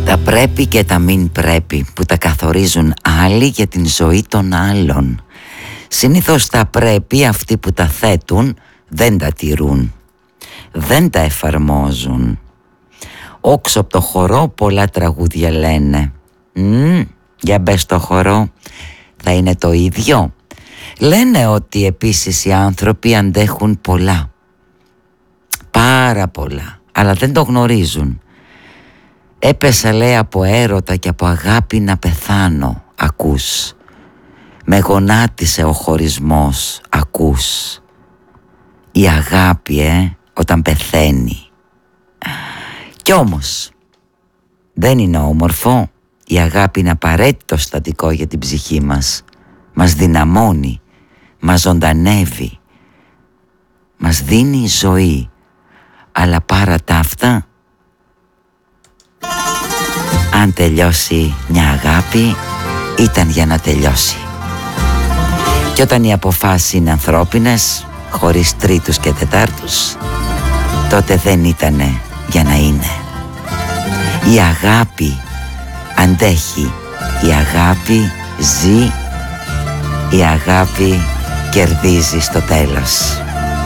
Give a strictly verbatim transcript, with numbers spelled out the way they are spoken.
Τα πρέπει και τα μην πρέπει που τα καθορίζουν άλλοι για την ζωή των άλλων. Συνήθως τα πρέπει αυτοί που τα θέτουν δεν τα τηρούν, δεν τα εφαρμόζουν. Όξω από το χορό πολλά τραγούδια λένε. Μ, για μπες στο χορό, θα είναι το ίδιο. Λένε ότι επίσης οι άνθρωποι αντέχουν πολλά, πάρα πολλά, αλλά δεν το γνωρίζουν. Έπεσα, λέει, από έρωτα και από αγάπη να πεθάνω, ακούς. Με γονάτισε ο χωρισμός, ακούς. Η αγάπη, ε, όταν πεθαίνει. Κι όμως, δεν είναι όμορφο. Η αγάπη είναι απαραίτητο στατικό για την ψυχή μας. Μας δυναμώνει, μας ζωντανεύει, μας δίνει ζωή. Αλλά παρά τα αυτά, αν τελειώσει μια αγάπη, ήταν για να τελειώσει. Και όταν οι αποφάσεις είναι ανθρώπινες, χωρίς τρίτους και τετάρτους, τότε δεν ήτανε για να είναι. Η αγάπη αντέχει, η αγάπη ζει, η αγάπη κερδίζει στο τέλος.